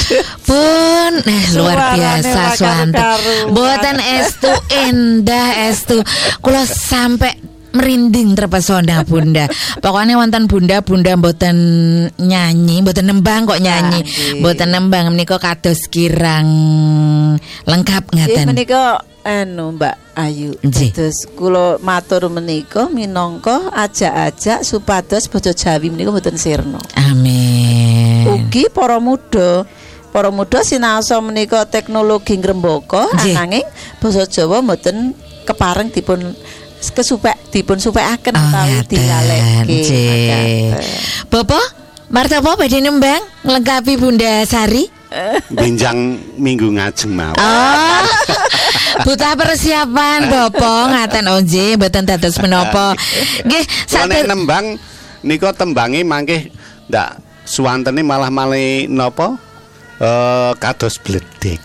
Pun luar biasa Swanten. Mboten estu endah estu. Kula sampai merinding terpesona Bunda. Pokoknya wonten Bunda mboten nyanyi, mboten nembang kok nyanyi. Mboten nembang menika kados kirang lengkap ngaten. Menika Mbak Ayu. Terus kula matur menika minangka ajak-ajak supados basa Jawi menika mboten sirna. Amin. Ugi para muda sinaosa menika teknologi ngrembaka ananging basa Jawa mboten kepareng dipun supekaken utawi dilalekke. Bapak, martapa badhe nembang nglengkapi Bunda Sari? Benjang minggu ngajeng mawon. Oh. Butuh persiapan Bapak ngaten onje mboten dados menapa. Nggih, nek nembang nika tembange mangke ndak suwantene malah napa? Kados bledek.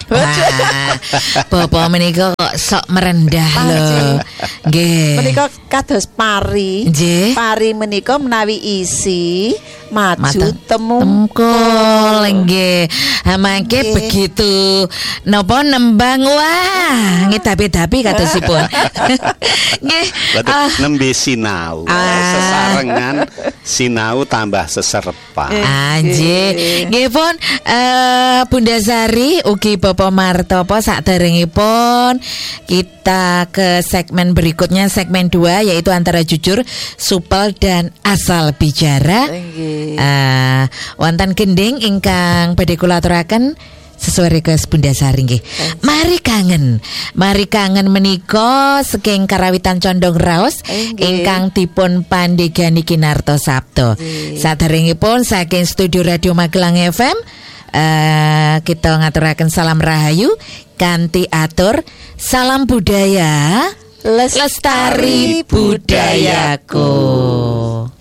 Bapak menika kok sok merendah lho. Nggih. Menika kados pari. Pari menika menawi isi maju temungkul. Nggih. Mangke begitu napa nembang wah ngedapi-dapi kadosipun. Nggih. Nembe sinau. Sesarengan sinau tambah seserepan. Nggih. Nggih pun Bunda Sari ugi Bapak Martopo saderengipun kita ke segmen berikutnya, segmen 2 yaitu antara jujur, supel dan asal bicara. Wonten gending ingkang badhe kula aturaken sesuai request Bunda Sari nggih. Mari kangen menika saking karawitan condong raos ingkang dipun pandegani Kinarto Sabto. Saderengipun saking studio Radio Magelang FM kita ngaturaken salam rahayu kanthi atur salam budaya lestari budayaku.